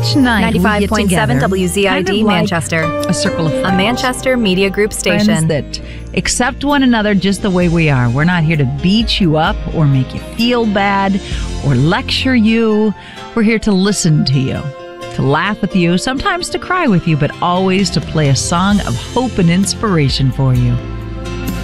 Each night we get 95.7 together, WZID kind of like Manchester. a circle of friends. A Manchester Media Group station. Friends that accept one another just the way we are. We're not here to beat you up or make you feel bad or lecture you. We're here to listen to you, to laugh with you, sometimes to cry with you, but always to play a song of hope and inspiration for you.